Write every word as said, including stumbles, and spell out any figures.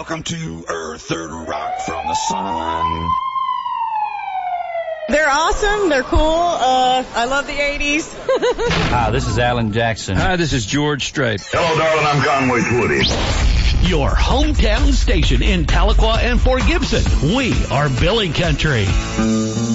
Welcome to Earth, third rock from the sun. They're awesome. They're cool. Uh, I love the eighties. Hi, this is Alan Jackson. Hi, this is George Strait. Hello, darling. I'm Conway Twitty. Your hometown station in Tahlequah and Fort Gibson. We are Billy Country.